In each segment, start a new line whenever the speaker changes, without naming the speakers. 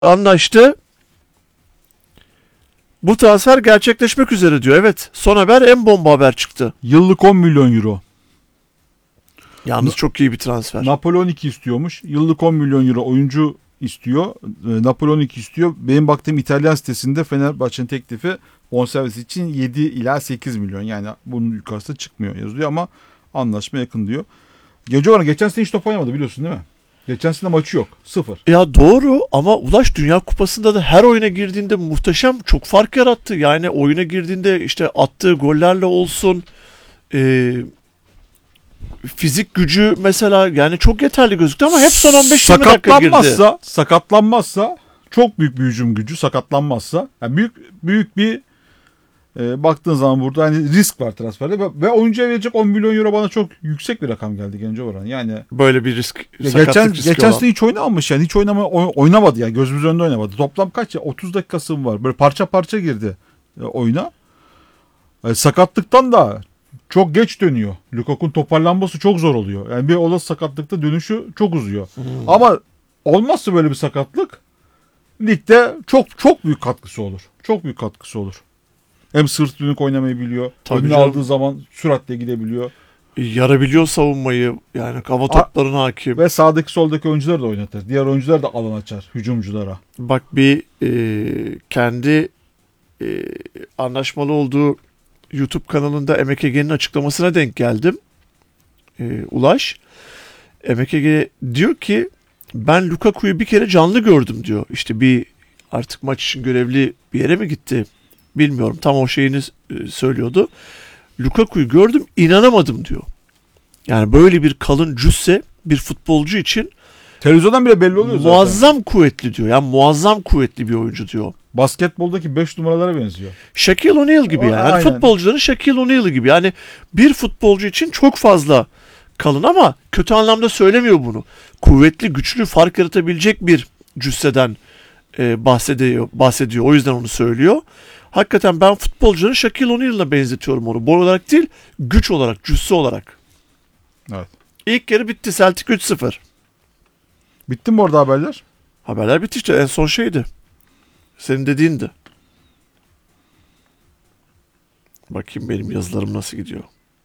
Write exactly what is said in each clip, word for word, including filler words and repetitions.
anlaştı. Bu transfer gerçekleşmek üzere diyor. Evet, son haber en bomba haber çıktı.
Yıllık on milyon euro.
Yalnız çok iyi bir transfer.
Napoli on iki istiyormuş. Yıllık on milyon euro oyuncu istiyor. Napoli on iki istiyor. Benim baktığım İtalyan sitesinde Fenerbahçe'nin teklifi bonservis için yedi ila sekiz milyon. Yani bunun yukarısı çıkmıyor yazıyor ama anlaşma yakın diyor. Gece olarak geçen sene hiç top oynamadı biliyorsun değil mi? Geçen sene maçı yok. Sıfır.
Ya doğru ama Ulaş Dünya Kupası'nda da her oyuna girdiğinde muhteşem çok fark yarattı. Yani oyuna girdiğinde işte attığı gollerle olsun, e, fizik gücü mesela yani çok yeterli gözüktü ama hep son on beş yirmi dakika girdi.
Sakatlanmazsa, sakatlanmazsa çok büyük bir hücum gücü sakatlanmazsa. Yani büyük büyük bir e, baktığın zaman burada hani risk var transferde ve, ve oyuncuya verecek on milyon euro bana çok yüksek bir rakam geldi genci oran. Yani
böyle bir risk,
sakatlık geçen, riski geçen sene hiç oynamamış yani hiç oynama oynamadı yani gözümüz önünde oynamadı. Toplam kaç ya otuz dakikası mı var? Böyle parça parça girdi e, oyuna. E, sakatlıktan da çok geç dönüyor. Lukaku'nun toparlanması çok zor oluyor. Yani bir olası sakatlıkta dönüşü çok uzuyor. Hmm. Ama olmazsa böyle bir sakatlık ligde çok çok büyük katkısı olur. Çok büyük katkısı olur. Hem sırt dönük oynamayı biliyor. Önüne aldığı zaman süratle gidebiliyor.
Yarabiliyor savunmayı. Yani hava toplarına hakim.
Ve sağdaki soldaki oyuncuları da oynatır. Diğer oyuncular da alan açar hücumculara.
Bak bir e, kendi e, anlaşmalı olduğu YouTube kanalında M K G'nin açıklamasına denk geldim. E, Ulaş. M K G diyor ki ben Lukaku'yu bir kere canlı gördüm diyor. İşte bir artık maç için görevli bir yere mi gitti bilmiyorum. Tam o şeyini e, söylüyordu. Lukaku'yu gördüm inanamadım diyor. Yani böyle bir kalın cüsse bir futbolcu için
televizyondan bile belli oluyor zaten.
Muazzam kuvvetli diyor. Yani muazzam kuvvetli bir oyuncu diyor.
Basketboldaki beş numaralara benziyor.
Shaquille O'Neal gibi yani. yani futbolcuların Shaquille O'Neal'ı gibi. Yani bir futbolcu için çok fazla kalın ama kötü anlamda söylemiyor bunu. Kuvvetli, güçlü, fark yaratabilecek bir cüsseden e, bahsediyor, bahsediyor. O yüzden onu söylüyor. Hakikaten ben futbolcuların Shaquille O'Neal'ına benzetiyorum onu. Boy olarak değil, güç olarak, cüsse olarak.
Evet.
İlk yarı bitti. Celtic üç sıfır.
Bitti mi orada haberler?
Haberler bitti işte. En son şeydi. Senin dediğindi. Bakayım benim yazılarım nasıl gidiyor.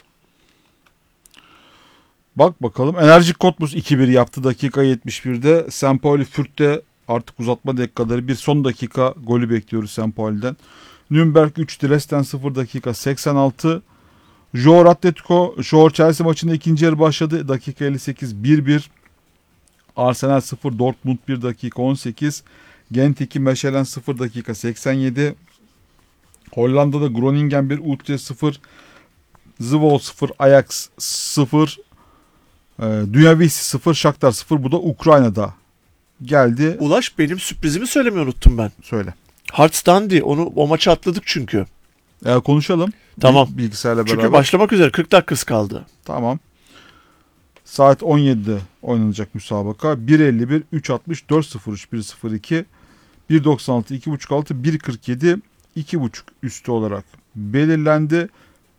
Bak bakalım. Enerjik Cottbus iki bir yaptı dakika yetmiş birde. Sampaoli Fürth'te artık uzatma dakikaları bir son dakika golü bekliyoruz Sampaoli'den. Nürnberg üç, Dresden sıfır dakika seksen altı. Johor Atletico, Johor Chelsea maçında ikinci yarı başladı. Dakika elli sekiz bir bir. Arsenal sıfır, Dortmund bir dakika on sekiz. Gent iki, Mechelen sıfır dakika seksen yedi. Hollanda'da Groningen bir, Utrecht sıfır. Zwolle sıfır, Ajax sıfır. Dünya Visi sıfır, Shakhtar sıfır. Bu da Ukrayna'da geldi.
Ulaş benim sürprizimi söylemeyi unuttum ben.
Söyle.
Hearts Dundee. Onu, o maçı atladık çünkü.
E, konuşalım.
Tamam.
Bilgisayarla beraber.
Çünkü başlamak üzere kırk dakikası kaldı.
Tamam. Saat on yedide oynanacak müsabaka. bir elli bir, üç altmış, dört sıfır üç, bir sıfır iki, bir doksan altı, iki buçuk altı, bir kırk yedi, iki buçuk üstü olarak belirlendi.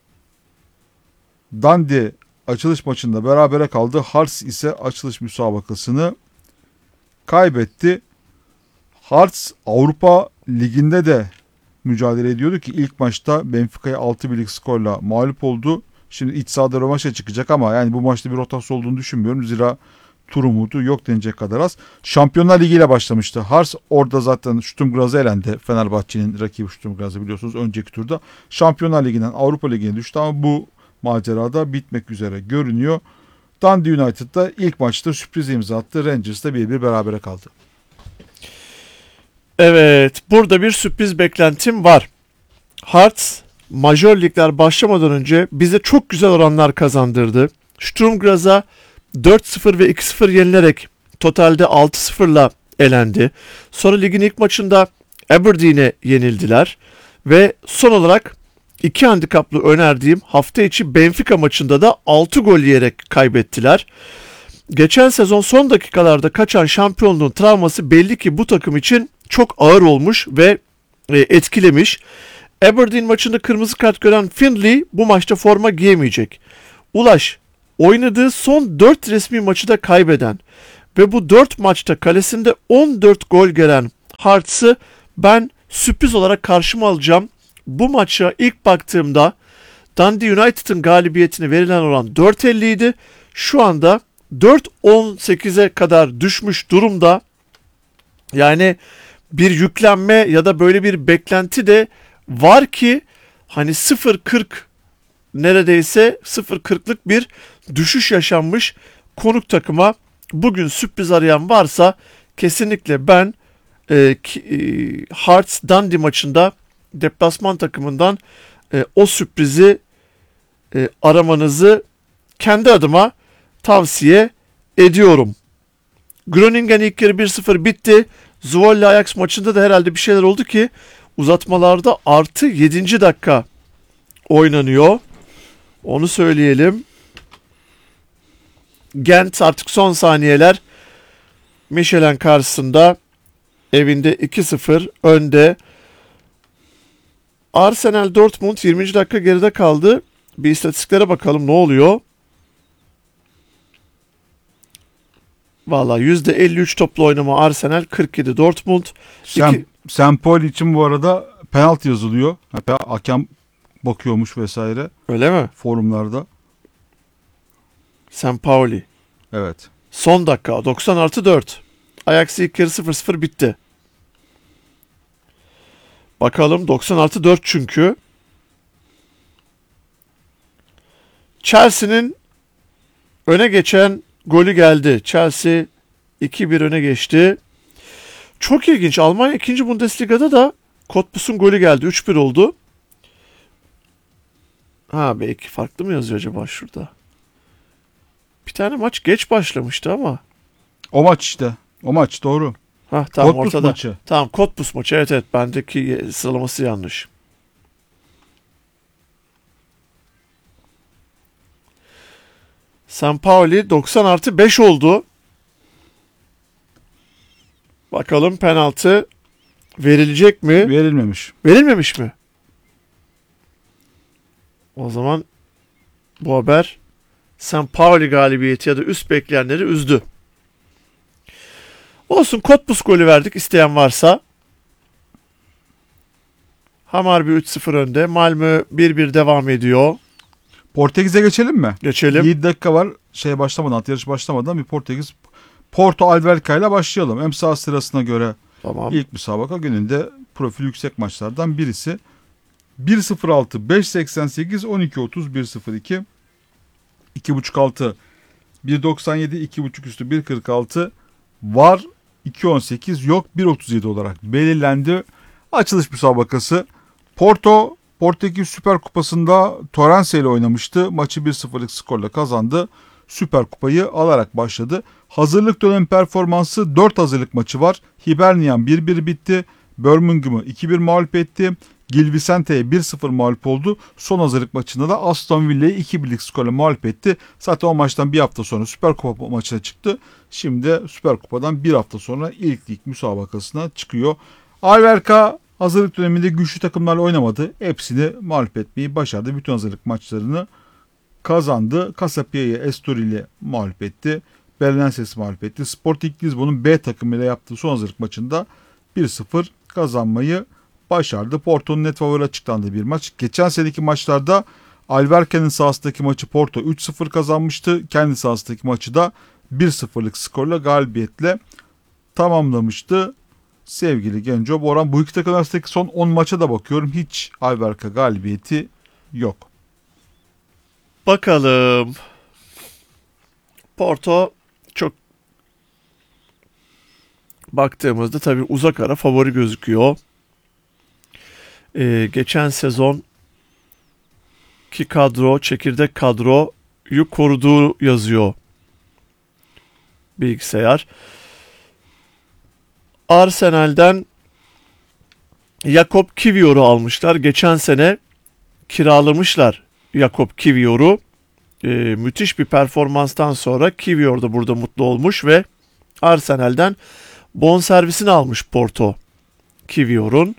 Dundee açılış maçında berabere kaldı. Hearts ise açılış müsabakasını kaybetti. Hearts Avrupa Ligi'nde de mücadele ediyordu ki ilk maçta Benfica'ya altı birlik skorla mağlup oldu. Şimdi iç sahada rövanşa çıkacak ama yani bu maçta bir rotasyon olduğunu düşünmüyorum. Zira tur umudu yok denecek kadar az. Şampiyonlar Ligi ile başlamıştı. Hearts orada zaten Sturm Graz'a elendi. Fenerbahçe'nin rakibi Sturm Graz'ı biliyorsunuz önceki turda. Şampiyonlar Ligi'nden Avrupa Ligi'ne düştü ama bu macerada bitmek üzere görünüyor. Dundee United'da ilk maçta sürpriz imza attı. Rangers'da bir bir berabere kaldı.
Evet, burada bir sürpriz beklentim var. Hearts Major Ligler başlamadan önce bize çok güzel oranlar kazandırdı. Sturm Graz'a dört sıfır ve iki sıfır yenilerek totalde altı sıfırla elendi. Sonra ligin ilk maçında Aberdeen'e yenildiler. Ve son olarak iki handikaplı önerdiğim hafta içi Benfica maçında da altı gol yiyerek kaybettiler. Geçen sezon son dakikalarda kaçan şampiyonluğun travması belli ki bu takım için çok ağır olmuş ve etkilemiş. Aberdeen maçında kırmızı kart gören Findlay bu maçta forma giyemeyecek. Ulaş oynadığı son dört resmi maçı da kaybeden ve bu dört maçta kalesinde on dört gol gelen Hearts'ı ben sürpriz olarak karşıma alacağım. Bu maça ilk baktığımda Dundee United'ın galibiyetine verilen oran dört elli idi. Şu anda dört on sekize kadar düşmüş durumda. Yani bir yüklenme ya da böyle bir beklenti de var ki hani sıfır kırk neredeyse sıfır kırklık bir düşüş yaşanmış konuk takıma. Bugün sürpriz arayan varsa kesinlikle ben e, ki, e, Hearts Dundee maçında deplasman takımından e, o sürprizi e, aramanızı kendi adıma tavsiye ediyorum. Groningen ilk yarı bir sıfır bitti. Zwolle Ajax maçında da herhalde bir şeyler oldu ki uzatmalarda artı yedinci dakika oynanıyor. Onu söyleyelim. Gent artık son saniyeler Michelin karşısında evinde iki sıfır önde. Arsenal Dortmund yirminci dakika geride kaldı. Bir istatistiklere bakalım ne oluyor. Valla yüzde elli üç toplu oynama Arsenal, kırk yedi Dortmund.
Sam,
İki...
Sam Paul için bu arada penaltı yazılıyor. Hakem bakıyormuş vesaire
Öyle mi?
forumlarda.
Sampaoli.
Evet.
Son dakika doksan artı dört. Ajax ilk yarı sıfır sıfır bitti. Bakalım doksan artı dört çünkü. Chelsea'nin öne geçen golü geldi. Chelsea iki bir öne geçti. Çok ilginç. Almanya ikinci Bundesliga'da da Cottbus'un golü geldi. üç bir oldu. Ha belki farklı mı yazıyor acaba şurada? Bir tane maç geç başlamıştı ama.
O maç işte. O maç doğru.
Ha tamam
Cottbus
ortada.
maçı.
Tamam Cottbus maçı. Evet evet bendeki sıralaması yanlış. Sampaoli doksan artı beş oldu. Bakalım penaltı verilecek mi?
Verilmemiş.
Verilmemiş mi? O zaman bu haber Sampaoli galibiyeti ya da üst bekleyenleri üzdü. Olsun Cottbus golü verdik isteyen varsa. Hammarby üç sıfır önde. Malmö bir bir devam ediyor.
Portekiz'e geçelim mi?
Geçelim.
yedi dakika var. Şey başlamadan, at yarış başlamadan bir Portekiz Porto Alverca ile başlayalım. Emsal sırasına göre
Tamam.
ilk müsabaka gününde profil yüksek maçlardan birisi. bir sıfır altı, beş seksen sekiz, on iki otuz, bir sıfır iki, iki buçuk altı, bir doksan yedi, iki buçuk üstü bir kırk altı var. iki on sekiz yok bir otuz yedi olarak belirlendi. Açılış müsabakası. Porto Portekiz Süper Kupası'nda Torrense ile oynamıştı. Maçı bir sıfırlık skorla kazandı. Süper Kupayı alarak başladı. Hazırlık dönem performansı dört hazırlık maçı var. Hibernian bir bir bitti. Birmingham'ı iki bir mağlup etti. Gil Vicente'ye bir sıfır mağlup oldu. Son hazırlık maçında da Aston Villa'yı iki birlik skorla mağlup etti. Zaten o maçtan bir hafta sonra Süper Kupa maçına çıktı. Şimdi Süper Kupa'dan bir hafta sonra ilk lig müsabakasına çıkıyor. Alverca hazırlık döneminde güçlü takımlarla oynamadı. Hepsini mağlup etmeyi başardı. Bütün hazırlık maçlarını kazandı. Casapia'yı Estoril ile mağlup etti. Belenenses mağlup etti. Sporting Lisbon'un B takımıyla yaptığı son hazırlık maçında bir sıfır kazanmayı başardı. Porto'nun net favori açıklandığı bir maç. Geçen seneki maçlarda Alverca'nın sahasındaki maçı Porto üç sıfır kazanmıştı. Kendi sahasındaki maçı da bir sıfırlık skorla galibiyetle tamamlamıştı. Sevgili Genco Boran, bu iki takım arasındaki son on maça da bakıyorum. Hiç Alverca galibiyeti yok.
Bakalım. Porto çok baktığımızda tabii uzak ara favori gözüküyor. Ee, geçen sezon ki kadro, çekirdek kadroyu koruduğu yazıyor bilgisayar. Arsenal'den Jakob Kivior'u almışlar. Geçen sene kiralamışlar Jakob Kivior'u. Ee, müthiş bir performanstan sonra Kivior da burada mutlu olmuş ve Arsenal'den bonservisini almış Porto Kivior'un.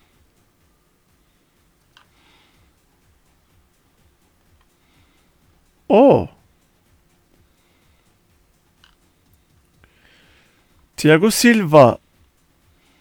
O. Thiago Silva